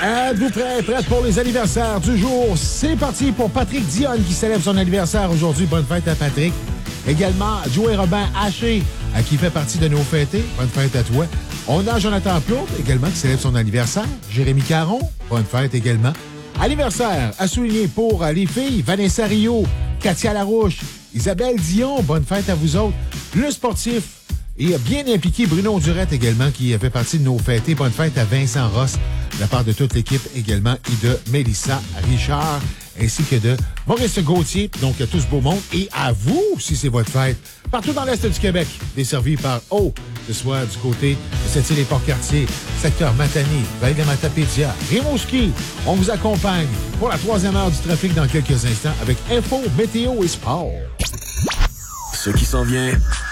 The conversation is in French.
Êtes-vous prêts pour les anniversaires du jour? C'est parti pour Patrick Dionne qui célèbre son anniversaire aujourd'hui. Bonne fête à Patrick. Également, Joey Robin Haché, qui fait partie de nos fêtés. Bonne fête à toi. On a Jonathan Plourde, également, qui célèbre son anniversaire. Jérémy Caron, bonne fête également. Anniversaire à souligner pour les filles, Vanessa Rio, Katia Larouche, Isabelle Dion, bonne fête à vous autres. Le sportif et bien impliqué Bruno Durette également, qui fait partie de nos fêtés. Bonne fête à Vincent Ross, de la part de toute l'équipe également, et de Mélissa Richard, ainsi que de Maurice Gauthier, donc à tout ce beau monde. Et à vous, si c'est votre fête, partout dans l'Est du Québec, desservi par que ce soit du côté de Sept-Îles et Port-Cartier, secteur Matane, Val-de-Matapédia, Rimouski. On vous accompagne pour la 3e heure du trafic dans quelques instants avec info, météo et sport. Ce qui s'en vient